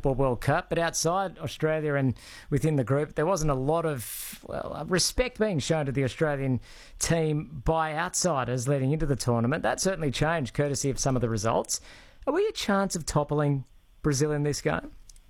Football World Cup, but outside Australia and within the group, there wasn't a lot of respect being shown to the Australian team by outsiders leading into the tournament. That certainly changed, courtesy of some of the results. Are we a chance of toppling Brazil in this game?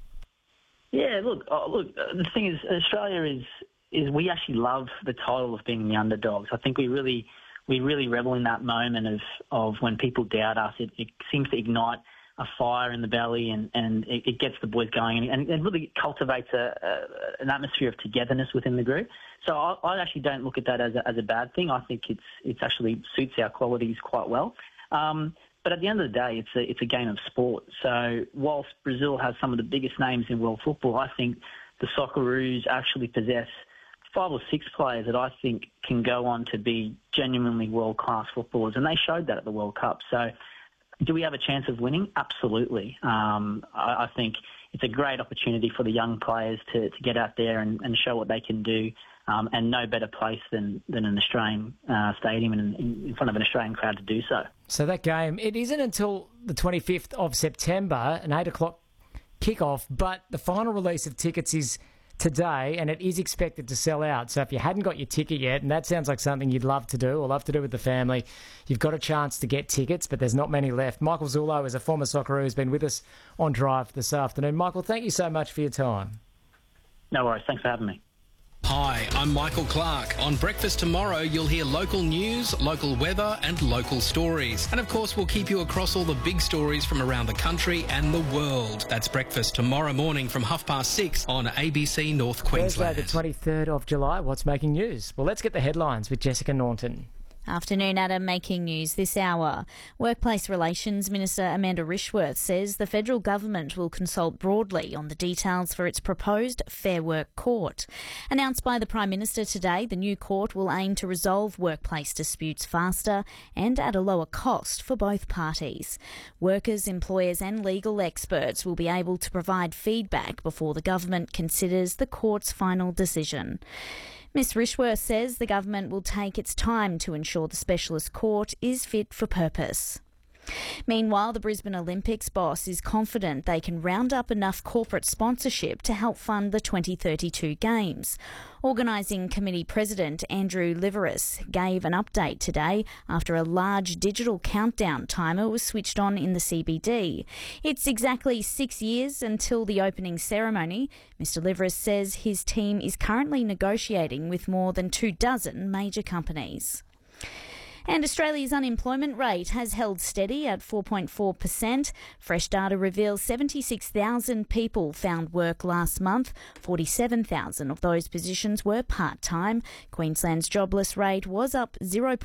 Yeah, look. The thing is, Australia is we actually love the title of being the underdogs. I think we really revel in that moment of when people doubt us. It seems to ignite a fire in the belly, and it gets the boys going, and it really cultivates an atmosphere of togetherness within the group. So I actually don't look at that as a bad thing. I think it's actually suits our qualities quite well. But at the end of the day, it's a game of sport. So whilst Brazil has some of the biggest names in world football, I think the Socceroos actually possess 5 or 6 players that I think can go on to be genuinely world-class footballers, and they showed that at the World Cup. So do we have a chance of winning? Absolutely. I think it's a great opportunity for the young players to get out there and show what they can do, and no better place than an Australian stadium and in front of an Australian crowd to do so. So that game, it isn't until the 25th of September, an 8 o'clock kickoff, but the final release of tickets is today, and it is expected to sell out. So if you hadn't got your ticket yet, and that sounds like something you'd love to do or love to do with the family, you've got a chance to get tickets, but there's not many left. Michael Zullo is a former Socceroo who's been with us on Drive this afternoon. Michael, thank you so much for your time. No worries. Thanks for having me. Hi, I'm Michael Clark. On Breakfast tomorrow, you'll hear local news, local weather and local stories. And of course, we'll keep you across all the big stories from around the country and the world. That's Breakfast tomorrow morning from 6:30 on ABC North Queensland. Thursday the 23rd of July, what's making news? Well, let's get the headlines with Jessica Norton. Afternoon, Adam. Making news this hour. Workplace Relations Minister Amanda Rishworth says the federal government will consult broadly on the details for its proposed Fair Work Court. Announced by the Prime Minister today, the new court will aim to resolve workplace disputes faster and at a lower cost for both parties. Workers, employers and legal experts will be able to provide feedback before the government considers the court's final decision. Ms Rishworth says the government will take its time to ensure the specialist court is fit for purpose. Meanwhile, the Brisbane Olympics boss is confident they can round up enough corporate sponsorship to help fund the 2032 Games. Organising Committee President Andrew Liveris gave an update today after a large digital countdown timer was switched on in the CBD. It's exactly 6 years until the opening ceremony. Mr Liveris says his team is currently negotiating with more than 24 major companies. And Australia's unemployment rate has held steady at 4.4%. Fresh data reveals 76,000 people found work last month. 47,000 of those positions were part-time. Queensland's jobless rate was up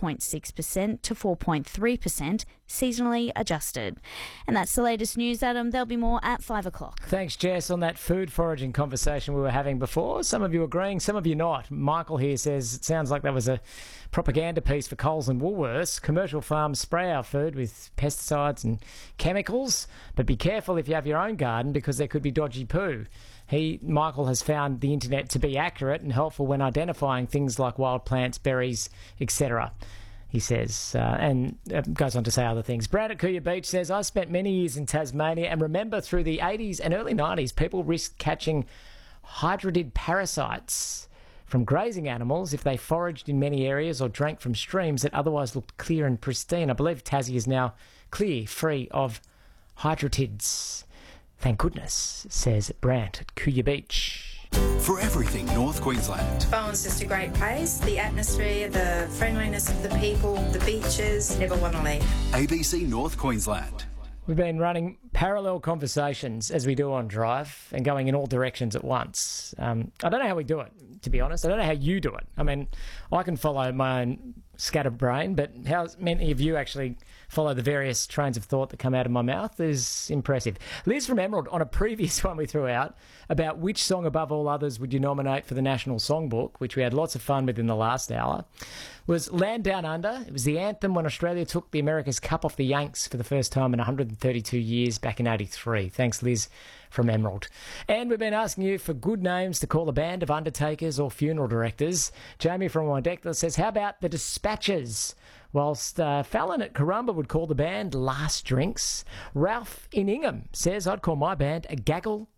0.6% to 4.3%, seasonally adjusted. And that's the latest news, Adam. There'll be more at 5 o'clock. Thanks, Jess, on that food foraging conversation we were having before. Some of you agreeing, some of you not. Michael here says it sounds like that was a propaganda piece for Coles and Woolworths. Commercial farms spray our food with pesticides and chemicals, but be careful if you have your own garden because there could be dodgy poo. Michael has found the internet to be accurate and helpful when identifying things like wild plants, berries, etc., he says, and goes on to say other things. Brad at Cooya Beach says, I spent many years in Tasmania and remember through the 80s and early 90s, people risked catching hydratid parasites from grazing animals if they foraged in many areas or drank from streams that otherwise looked clear and pristine. I believe Tassie is now clear, free of hydratids. Thank goodness, says Brant at Cooya Beach. For everything North Queensland. Bowen's just a great place. The atmosphere, the friendliness of the people, the beaches. Never want to leave. ABC North Queensland. We've been running parallel conversations as we do on Drive and going in all directions at once. I don't know how we do it, to be honest. I don't know how you do it. I mean, I can follow my own scattered brain, but how many of you actually follow the various trains of thought that come out of my mouth is impressive. Liz from Emerald, on a previous one we threw out about which song above all others would you nominate for the National Songbook, which we had lots of fun with in the last hour, was Land Down Under. It was the anthem when Australia took the America's Cup off the Yanks for the first time in 132 years back in 83. Thanks, Liz from Emerald. And we've been asking you for good names to call a band of undertakers or funeral directors. Jamie from Wandekla says, how about the Dispatchers? Whilst Fallon at Karumba would call the band Last Drinks. Ralph in Ingham says, I'd call my band a Gaggle